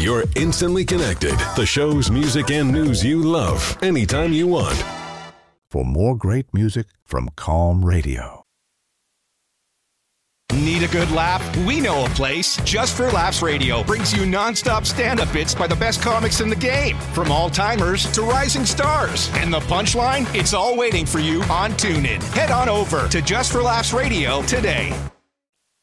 you're instantly connected. The shows, music, and news you love anytime you want. For more great music from Calm Radio. Need a good laugh? We know a place. Just for Laughs Radio brings you nonstop stand-up bits by the best comics in the game, from all-timers to rising stars. And the punchline? It's all waiting for you on TuneIn. Head on over to Just for Laughs Radio today.